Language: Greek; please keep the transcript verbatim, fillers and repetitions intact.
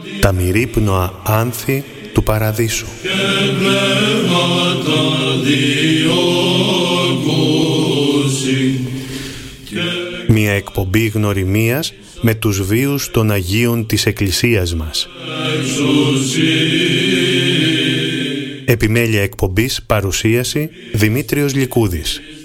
τα μυρίπνοα άνθη του παραδείσου. Μια εκπομπή γνωριμίας με τους βίους των Αγίων της Εκκλησίας μας. Επιμέλεια εκπομπής, παρουσίαση Δημήτριος Λυκούδης.